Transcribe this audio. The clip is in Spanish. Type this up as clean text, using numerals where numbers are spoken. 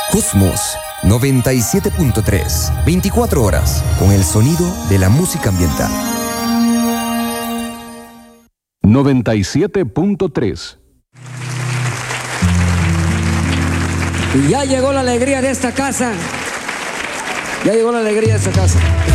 Cosmos 97.3. 24 horas con el sonido de la música ambiental. 97.3. Y ya llegó la alegría de esta casa. Ya llegó la alegría de esta casa.